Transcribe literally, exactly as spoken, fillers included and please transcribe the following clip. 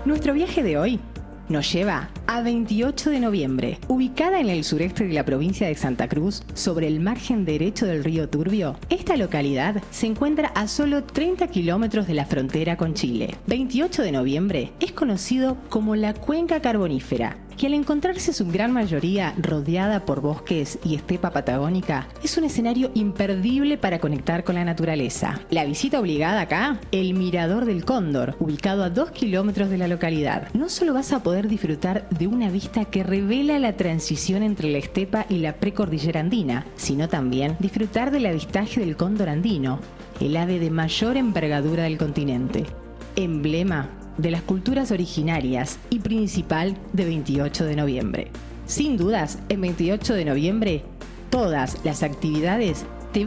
Nuestro viaje de hoy nos lleva a veintiocho de noviembre, ubicada en el sureste de la provincia de Santa Cruz, sobre el margen derecho del río Turbio. Esta localidad se encuentra a solo treinta kilómetros de la frontera con Chile. veintiocho de noviembre es conocido como la Cuenca Carbonífera, que al encontrarse su gran mayoría rodeada por bosques y estepa patagónica, es un escenario imperdible para conectar con la naturaleza. La visita obligada acá, el Mirador del Cóndor, ubicado a dos kilómetros de la localidad. No solo vas a poder disfrutar de una vista que revela la transición entre la estepa y la precordillera andina, sino también disfrutar del avistaje del cóndor andino, el ave de mayor envergadura del continente, emblema de las culturas originarias y principal de veintiocho de noviembre. Sin dudas, en veintiocho de noviembre, todas las actividades